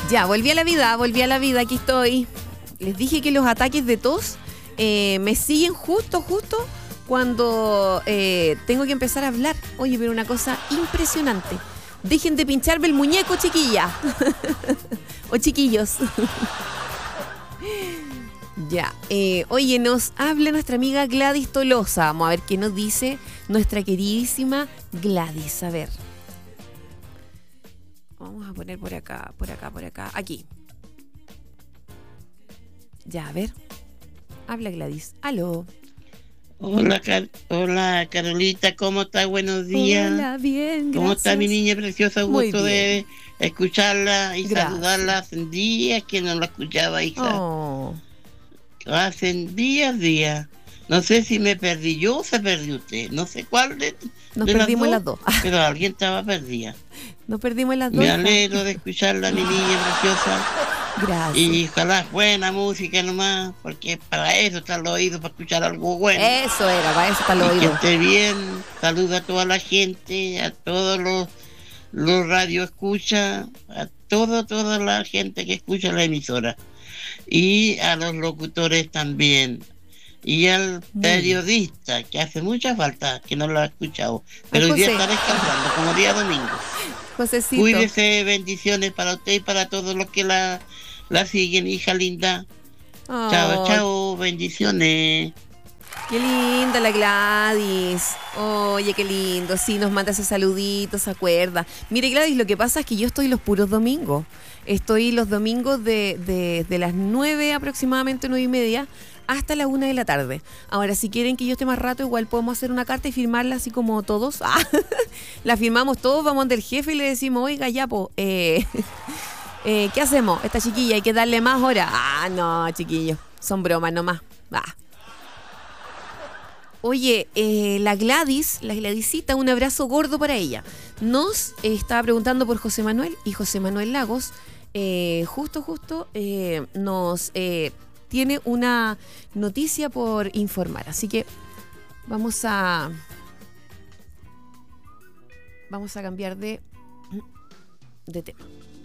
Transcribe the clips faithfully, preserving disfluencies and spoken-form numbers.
Ya, volví a la vida, volví a la vida, aquí estoy. Les dije que los ataques de tos eh, me siguen justo, justo cuando eh, tengo que empezar a hablar. Oye, pero una cosa impresionante. Dejen de pincharme el muñeco, chiquilla. O chiquillos. Ya. Eh, oye, nos habla nuestra amiga Gladys Tolosa. Vamos a ver qué nos dice nuestra queridísima Gladys. A ver. Vamos a poner por acá, por acá, por acá. Aquí. Ya, a ver. Habla Gladys. Aló. Hola, Car- hola Carolita, ¿cómo estás? Buenos días. Hola, bien, gracias. ¿Cómo está mi niña preciosa? Muy Gusto de escucharla y Gracias. saludarla. Hace días que no la escuchaba, hija. Oh. Hace días, días. No sé si me perdí yo o se perdió usted. No sé cuál de, Nos de perdimos las dos, las dos. pero alguien estaba perdida. Nos perdimos las dos. Me hija. alegro de escucharla, mi niña preciosa. Gracias. Y ojalá buena música nomás, porque para eso están los oídos, para escuchar algo bueno. Eso era, para eso está el Y que oído. esté bien. Saluda a toda la gente, a todos los, los radio escucha, a todo, toda la gente que escucha la emisora. Y a los locutores también. Y al Muy periodista, que hace mucha falta, que no lo ha escuchado. Pero Al hoy día José. está descansando, como día domingo. Josecito. Cuídese, bendiciones para usted y para todos los que la, la siguen, hija linda. Oh, Chao, chao, bendiciones. Qué linda la Gladys. Oye, qué lindo. Sí, nos manda ese saludito, se acuerda. Mire, Gladys, lo que pasa es que yo estoy los puros domingos. Estoy los domingos de, de, de las nueve aproximadamente, nueve y media, hasta la una de la tarde. Ahora, si quieren que yo esté más rato, igual podemos hacer una carta y firmarla así como todos. Ah, la firmamos todos, vamos ante el jefe y le decimos, oiga, ya, po, eh, eh, ¿qué hacemos? Esta chiquilla, hay que darle más horas. Ah, no, chiquillos, son bromas nomás. Ah. Oye, eh, la Gladys, la Gladysita, un abrazo gordo para ella. Nos eh, estaba preguntando por José Manuel y José Manuel Lagos, eh, justo, justo, eh, nos eh, tiene una noticia por informar. Así que vamos a, vamos a cambiar de, de tema.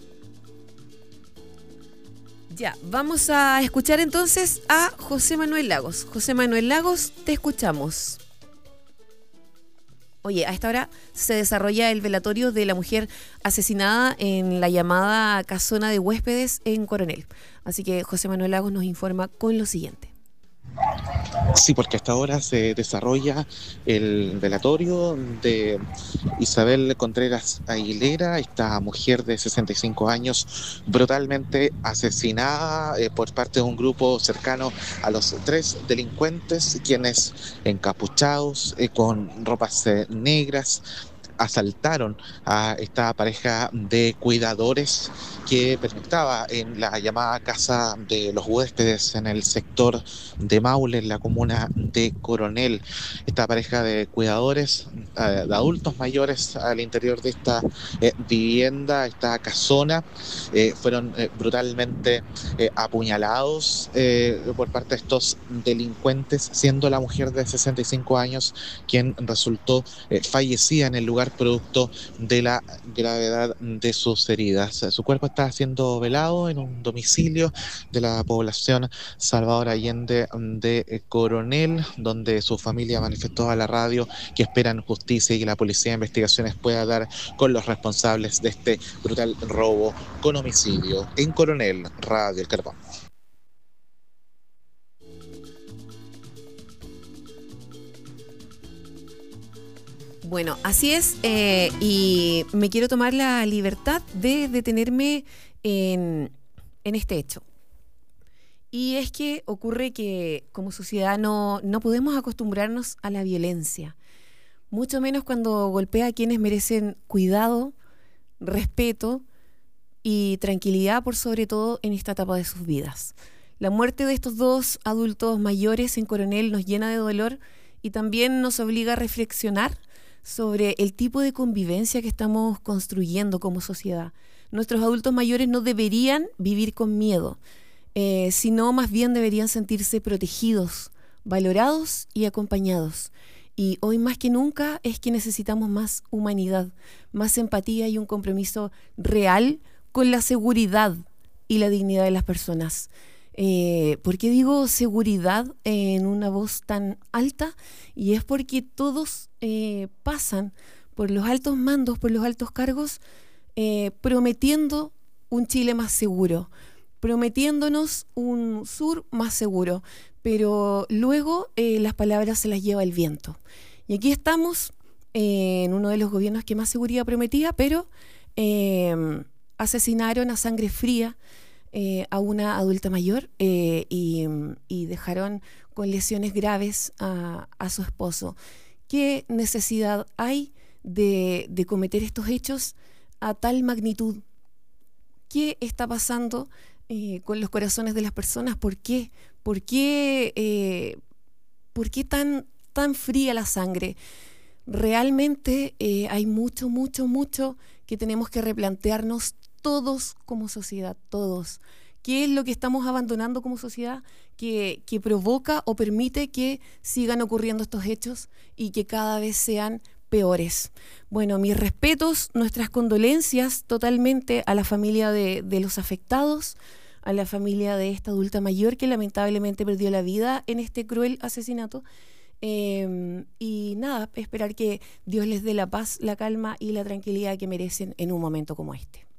Ya, vamos a escuchar entonces a José Manuel Lagos. José Manuel Lagos, te escuchamos. Oye, a esta hora se desarrolla el velatorio de la mujer asesinada en la llamada casona de huéspedes en Coronel. Así que José Manuel Lagos nos informa con lo siguiente. Sí, porque hasta ahora se desarrolla el velatorio de Isabel Contreras Aguilera, esta mujer de sesenta y cinco años, brutalmente asesinada eh, por parte de un grupo cercano a los tres delincuentes, quienes encapuchados, eh, con ropas eh, negras, asaltaron a esta pareja de cuidadores que pernoctaba en la llamada Casa de los Huéspedes en el sector de Maule, en la comuna de Coronel. Esta pareja de cuidadores, eh, de adultos mayores al interior de esta eh, vivienda, esta casona, eh, fueron eh, brutalmente eh, apuñalados eh, por parte de estos delincuentes, siendo la mujer de sesenta y cinco años quien resultó eh, fallecida en el lugar producto de la gravedad de sus heridas. Su cuerpo está siendo velado en un domicilio de la población Salvador Allende de Coronel, donde su familia manifestó a la radio que esperan justicia y que la policía de investigaciones pueda dar con los responsables de este brutal robo con homicidio en Coronel. Radio El Carbón. Bueno, así es, eh, y me quiero tomar la libertad de detenerme en, en este hecho. Y es que ocurre que como sociedad no, no podemos acostumbrarnos a la violencia, mucho menos cuando golpea a quienes merecen cuidado, respeto y tranquilidad, por sobre todo en esta etapa de sus vidas. La muerte de estos dos adultos mayores en Coronel nos llena de dolor y también nos obliga a reflexionar sobre el tipo de convivencia que estamos construyendo como sociedad. Nuestros adultos mayores no deberían vivir con miedo, eh, sino más bien deberían sentirse protegidos, valorados y acompañados. Y hoy más que nunca es que necesitamos más humanidad, más empatía y un compromiso real con la seguridad y la dignidad de las personas. Eh, ¿Por qué digo seguridad en una voz tan alta? Y es porque todos eh, pasan por los altos mandos, por los altos cargos, eh, prometiendo un Chile más seguro, prometiéndonos un sur más seguro, pero luego eh, las palabras se las lleva el viento. Y aquí estamos eh, en uno de los gobiernos que más seguridad prometía, pero eh, asesinaron a sangre fría Eh, a una adulta mayor eh, y, y dejaron con lesiones graves a, a su esposo. ¿Qué necesidad hay de, de cometer estos hechos a tal magnitud? ¿Qué está pasando eh, con los corazones de las personas? ¿Por qué? ¿Por qué, eh, ¿por qué tan, tan fría la sangre? Realmente eh, hay mucho, mucho, mucho que tenemos que replantearnos todos como sociedad, todos. ¿Qué es lo que estamos abandonando como sociedad que, que provoca o permite que sigan ocurriendo estos hechos y que cada vez sean peores? Bueno, mis respetos, nuestras condolencias totalmente a la familia de, de los afectados, a la familia de esta adulta mayor que lamentablemente perdió la vida en este cruel asesinato. Eh, y nada, esperar que Dios les dé la paz, la calma y la tranquilidad que merecen en un momento como este.